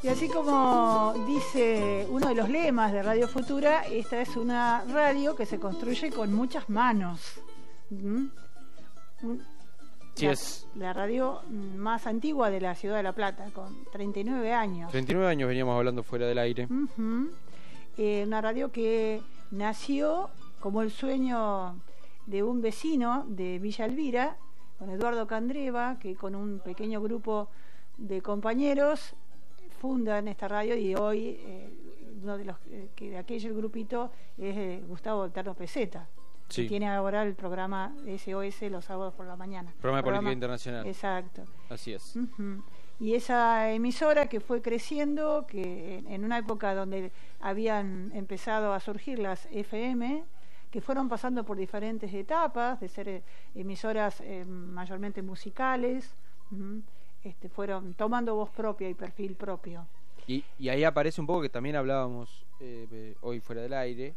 Y así como dice uno de los lemas de Radio Futura, esta es una radio que se construye con muchas manos. Sí, es la radio más antigua de la ciudad de La Plata, con 39 años. 39 años veníamos hablando fuera del aire. Una radio que nació como el sueño de un vecino de Villa Elvira, con Eduardo Candreva, que con un pequeño grupo de compañeros fundan esta radio, y hoy uno de los que de aquel grupito es Gustavo Alterno Peseta, sí, que tiene ahora el programa SOS los sábados por la mañana. Programa de Política Internacional. Exacto. Así es. Y esa emisora que fue creciendo, que en una época donde habían empezado a surgir las FM, que fueron pasando por diferentes etapas, de ser emisoras mayormente musicales, fueron tomando voz propia y perfil propio. Y ahí aparece un poco, que también hablábamos hoy fuera del aire,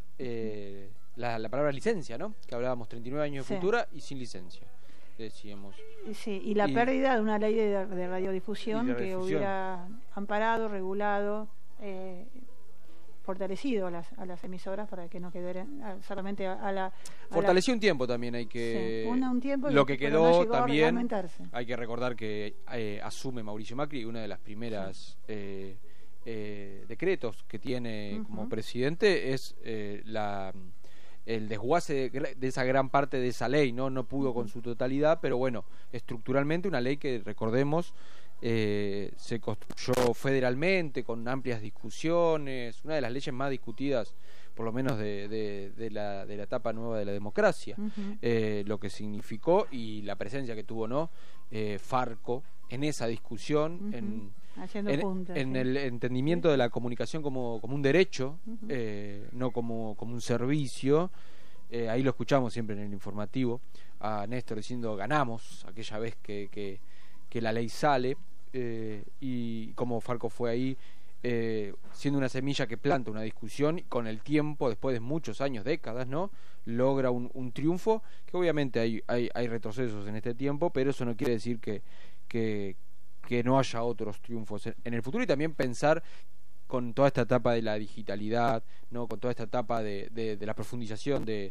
la palabra licencia, ¿no? Que hablábamos 39 años de Futura y sin licencia, decíamos. Sí, y la pérdida de una ley de radiodifusión que hubiera amparado, regulado, fortalecido a las emisoras para que no quedaran solamente a la... Fortaleció un tiempo también, hay que... Sí, un tiempo, lo que quedó no también, hay que recordar que asume Mauricio Macri, y una de las primeras decretos que tiene como presidente es el desguace de esa gran parte de esa ley, no pudo con su totalidad, pero bueno, estructuralmente una ley que, recordemos, se construyó federalmente con amplias discusiones, una de las leyes más discutidas por lo menos de la etapa nueva de la democracia, lo que significó y la presencia que tuvo Farco en esa discusión, en el entendimiento de la comunicación como un derecho, no como un servicio. Ahí lo escuchamos siempre en el informativo a Néstor diciendo: ganamos aquella vez que la ley sale, y como Farco fue ahí siendo una semilla que planta una discusión, y con el tiempo, después de muchos años, décadas, logra un triunfo, que obviamente hay retrocesos en este tiempo, pero eso no quiere decir que no haya otros triunfos en el futuro. Y también pensar con toda esta etapa de la digitalidad, con toda esta etapa de la profundización de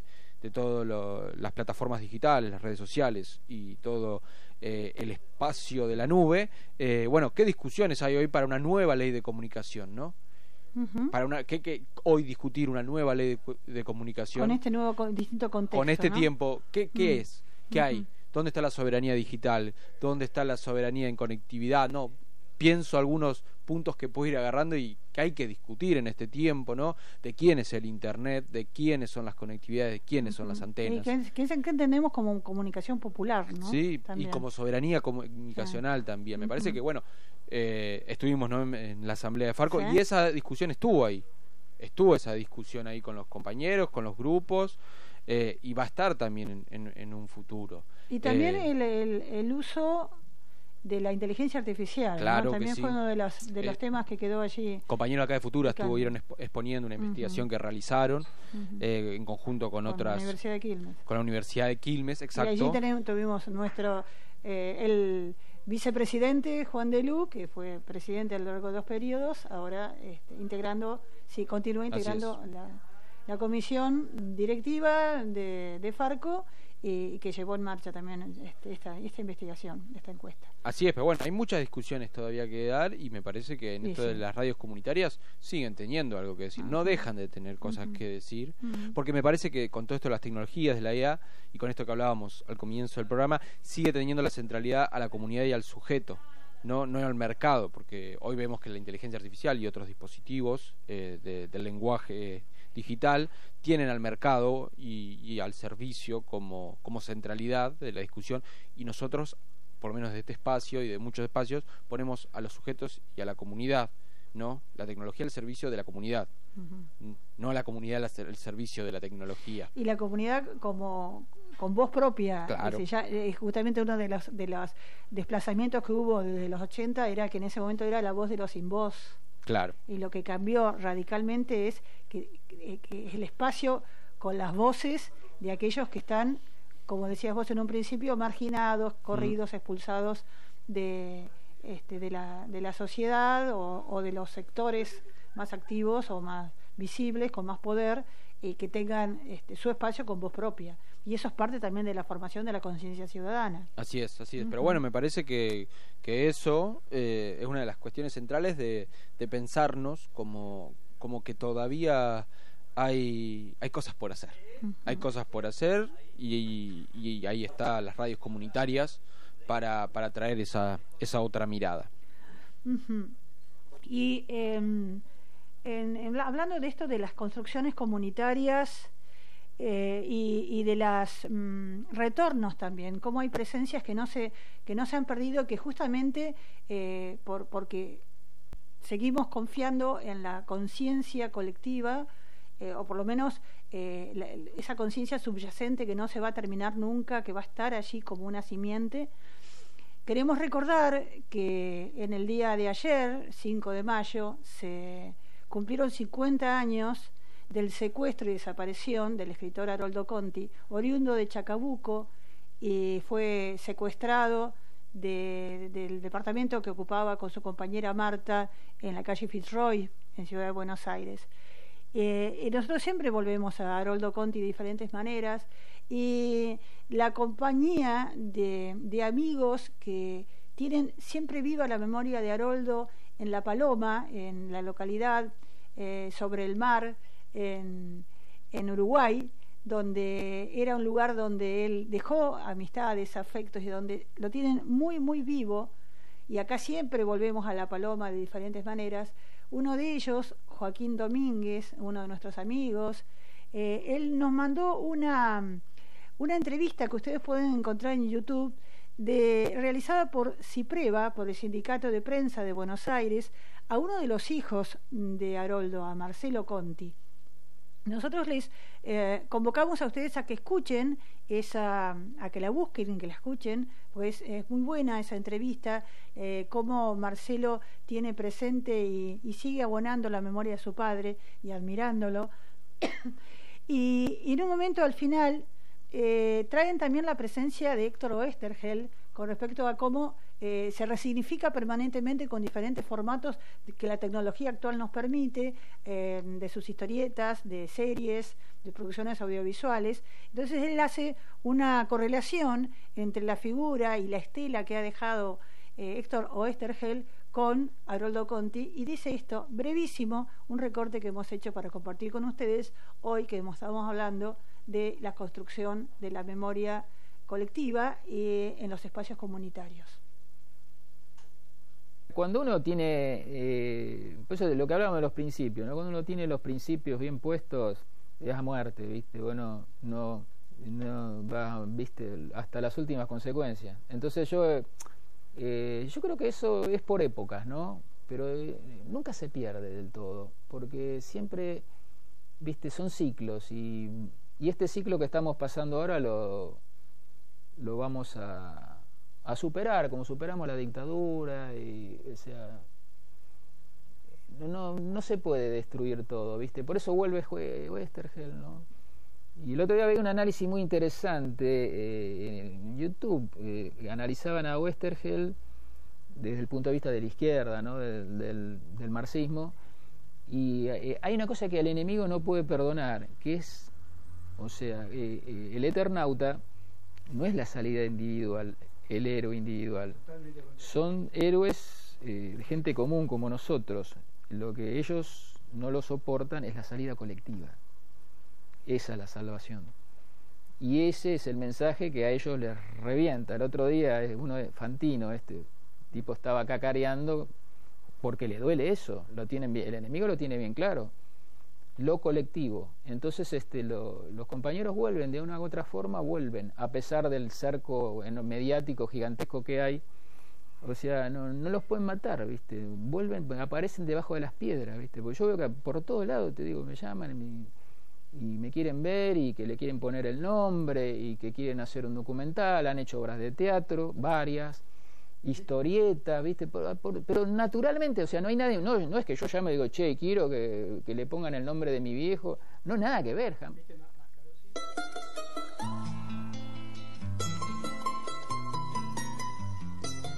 todas las plataformas digitales, las redes sociales y todo el espacio de la nube, ¿qué discusiones hay hoy para una nueva ley de comunicación, no? Para que hoy discutir una nueva ley de comunicación con este nuevo distinto contexto, con este tiempo, ¿qué es? ¿Qué hay? ¿Dónde está la soberanía digital? ¿Dónde está la soberanía en conectividad? Pienso algunos puntos que puedo ir agarrando y que hay que discutir en este tiempo, de quién es el internet, de quiénes son las conectividades, de quiénes son las antenas. ¿Qué entendemos como comunicación popular, no? Sí, también. Y como soberanía comunicacional también. Me parece que, estuvimos en la asamblea de Farco, y esa discusión estuvo ahí. Estuvo esa discusión ahí con los compañeros, con los grupos, y va a estar también en un futuro. Y también el uso de la inteligencia artificial, claro, también fue uno de los temas que quedó allí. Compañeros acá de Futura estuvieron exponiendo una investigación que realizaron en conjunto con otras, la Universidad de Quilmes. Con la Universidad de Quilmes, exacto. Y allí tuvimos nuestro el vicepresidente Juan Delú, que fue presidente a lo largo de 2 periodos, ahora continúa integrando la comisión directiva de Farco, y que llevó en marcha también esta investigación, esta encuesta. Así es, pero hay muchas discusiones todavía que dar, y me parece que en esto de las radios comunitarias siguen teniendo algo que decir, no dejan de tener cosas que decir, porque me parece que con todo esto de las tecnologías de la IA, y con esto que hablábamos al comienzo del programa, sigue teniendo la centralidad a la comunidad y al sujeto, no al mercado, porque hoy vemos que la inteligencia artificial y otros dispositivos del lenguaje digital tienen al mercado y al servicio como centralidad de la discusión, y nosotros, por lo menos de este espacio y de muchos espacios, ponemos a los sujetos y a la comunidad, la tecnología al servicio de la comunidad, no la comunidad al servicio de la tecnología, y la comunidad con voz propia. Claro. Justamente uno de los desplazamientos que hubo desde los 80 era que en ese momento era la voz de los sin voz. Claro. Y lo que cambió radicalmente es que el espacio con las voces de aquellos que están, como decías vos en un principio, marginados, corridos, expulsados de de la sociedad o de los sectores más activos o más visibles, con más poder, que tengan su espacio con voz propia. Y eso es parte también de la formación de la conciencia ciudadana. Así es. Pero bueno, me parece que eso es una de las cuestiones centrales de pensarnos como que todavía hay cosas por hacer. Hay cosas por hacer y ahí están las radios comunitarias para traer esa otra mirada. Y hablando de esto de las construcciones comunitarias y de los retornos también, cómo hay presencias que no se han perdido, que justamente porque seguimos confiando en la conciencia colectiva, o por lo menos esa conciencia subyacente que no se va a terminar nunca, que va a estar allí como una simiente. Queremos recordar que en el día de ayer, 5 de mayo, se cumplieron 50 años del secuestro y desaparición del escritor Haroldo Conti, oriundo de Chacabuco, y fue secuestrado del departamento que ocupaba con su compañera Marta en la calle Fitzroy, en Ciudad de Buenos Aires. Y nosotros siempre volvemos a Haroldo Conti de diferentes maneras, y la compañía de amigos que tienen siempre viva la memoria de Haroldo en La Paloma, en la localidad sobre el mar, en Uruguay, donde era un lugar donde él dejó amistades, afectos, y donde lo tienen muy, muy vivo. Y acá siempre volvemos a La Paloma de diferentes maneras. Uno de ellos, Joaquín Domínguez, uno de nuestros amigos, él nos mandó una entrevista que ustedes pueden encontrar en YouTube, realizada por CIPREVA, por el Sindicato de Prensa de Buenos Aires, a uno de los hijos de Haroldo, a Marcelo Conti. Nosotros les convocamos a ustedes a que escuchen a que la busquen, que la escuchen, pues es muy buena esa entrevista, cómo Marcelo tiene presente y sigue abonando la memoria de su padre y admirándolo. y en un momento al final traen también la presencia de Héctor Oesterheld con respecto a cómo se resignifica permanentemente con diferentes formatos que la tecnología actual nos permite, de sus historietas, de series, de producciones audiovisuales. Entonces él hace una correlación entre la figura y la estela que ha dejado Héctor Oesterheld con Haroldo Conti, y dice esto, brevísimo, un recorte que hemos hecho para compartir con ustedes hoy, que estamos hablando de la construcción de la memoria colectiva en los espacios comunitarios. Cuando uno tiene, pues eso de lo que hablábamos de los principios, ¿no? Cuando uno tiene los principios bien puestos, es a muerte, ¿viste? Bueno, no va, ¿viste? Hasta las últimas consecuencias. Entonces yo creo que eso es por épocas, ¿no? Pero nunca se pierde del todo, porque siempre, ¿viste? Son ciclos, y este ciclo que estamos pasando ahora lo vamos a superar, como superamos la dictadura, y o sea, no se puede destruir todo, ¿viste? Por eso vuelve Oesterheld, ¿no? Y el otro día había un análisis muy interesante en YouTube, analizaban a Oesterheld desde el punto de vista de la izquierda, ¿no? del marxismo, y hay una cosa que el enemigo no puede perdonar, que es, o sea, el Eternauta no es la salida individual, el héroe individual. Son héroes de gente común como nosotros. Lo que ellos no lo soportan es la salida colectiva. Esa es la salvación. Y ese es el mensaje que a ellos les revienta. El otro día, uno de Fantino, este tipo estaba cacareando porque le duele eso. El enemigo lo tiene bien claro. Lo colectivo. Entonces los compañeros vuelven, de una u otra forma vuelven, a pesar del cerco mediático gigantesco que hay. O sea, no los pueden matar, ¿viste? Vuelven, aparecen debajo de las piedras, ¿viste? Porque yo veo que por todos lados, te digo, me llaman y me quieren ver, y que le quieren poner el nombre, y que quieren hacer un documental, han hecho obras de teatro, varias, historietas, ¿viste? Pero naturalmente, o sea, no hay nadie, no es que yo llame y digo, che, quiero que le pongan el nombre de mi viejo, no, nada que ver,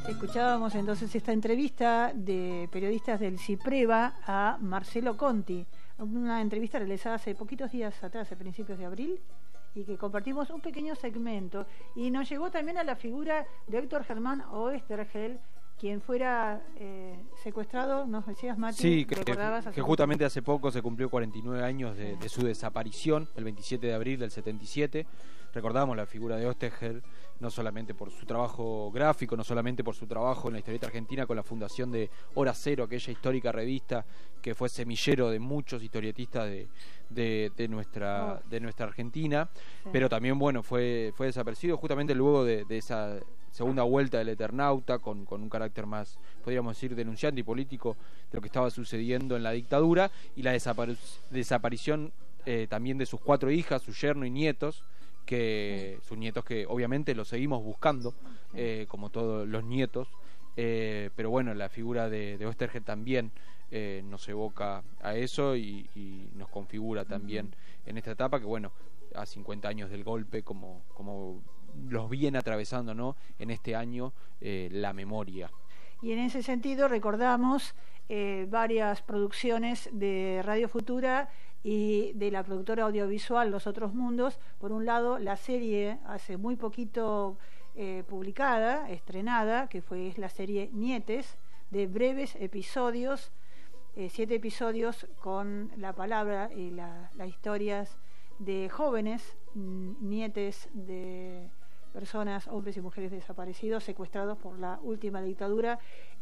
Escuchábamos entonces esta entrevista de periodistas del CIPREVA a Marcelo Conti, una entrevista realizada hace poquitos días atrás, a principios de abril, y que compartimos un pequeño segmento, y nos llegó también a la figura de Héctor Germán Oesterheld, quien fuera secuestrado, nos decías, Mati. Sí, que justamente hace poco se cumplió 49 años de su desaparición, el 27 de abril del 77. Recordamos la figura de Oesterheld, no solamente por su trabajo gráfico, no solamente por su trabajo en la historieta argentina con la fundación de Hora Cero, aquella histórica revista que fue semillero de muchos historietistas de nuestra Argentina, sí. Pero también, bueno, fue desaparecido justamente luego de esa segunda vuelta del Eternauta, con un carácter más, podríamos decir, denunciante y político de lo que estaba sucediendo en la dictadura, y la desaparición también de sus 4 hijas, su yerno y nietos, sus nietos que obviamente los seguimos buscando, como todos los nietos, pero bueno, la figura de Oesterheld también nos evoca a eso y nos configura también en esta etapa que, bueno, a 50 años del golpe, como los viene atravesando, ¿no?, en este año la memoria. Y en ese sentido recordamos varias producciones de Radio Futura y de la productora audiovisual Los Otros Mundos. Por un lado, la serie hace muy poquito publicada, estrenada, que es la serie Nietes, de breves episodios, 7 episodios con la palabra y las historias de jóvenes nietes de personas, hombres y mujeres desaparecidos, secuestrados por la última dictadura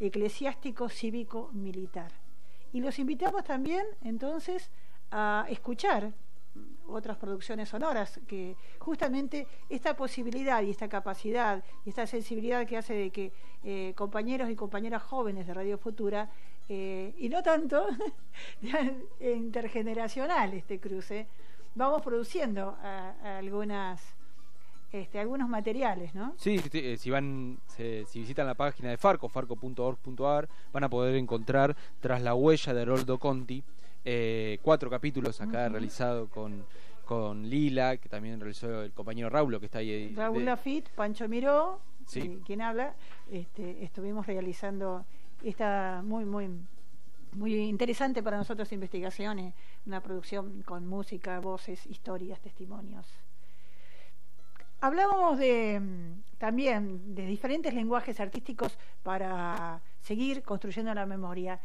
eclesiástico-cívico-militar. Y los invitamos también, entonces, a escuchar otras producciones sonoras, que justamente esta posibilidad y esta capacidad y esta sensibilidad que hace de que compañeros y compañeras jóvenes de Radio Futura, y no tanto intergeneracional este cruce, vamos produciendo algunos materiales, ¿no? Sí, si visitan la página de Farco, farco.org.ar, van a poder encontrar Tras la huella de Haroldo Conti, 4 capítulos acá realizado con Lila, que también realizó el compañero Raulo, que está ahí. Raúl Lafitte, Pancho Miró, sí. Quien habla, estuvimos realizando esta muy interesante para nosotros investigación, una producción con música, voces, historias, testimonios. Hablábamos también de diferentes lenguajes artísticos para seguir construyendo la memoria.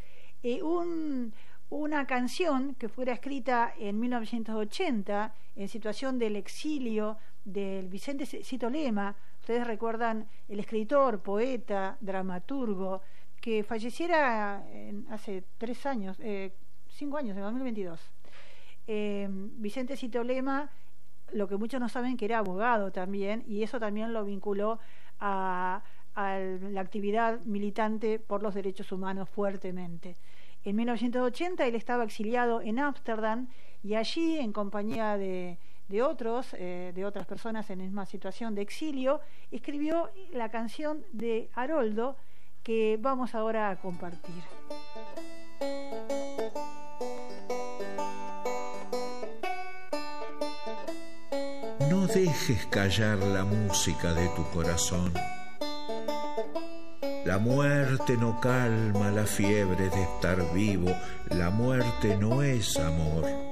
Una canción que fuera escrita en 1980 en situación del exilio del Vicente Cito Lema. Ustedes recuerdan el escritor, poeta, dramaturgo, que falleciera hace 5 años, en 2022. Vicente Cito Lema, lo que muchos no saben, que era abogado también, y eso también lo vinculó a la actividad militante por los derechos humanos fuertemente. En 1980 él estaba exiliado en Ámsterdam, y allí, en compañía de otras personas en la misma situación de exilio, escribió la canción de Haroldo, que vamos ahora a compartir. No dejes callar la música de tu corazón. La muerte no calma la fiebre de estar vivo, la muerte no es amor.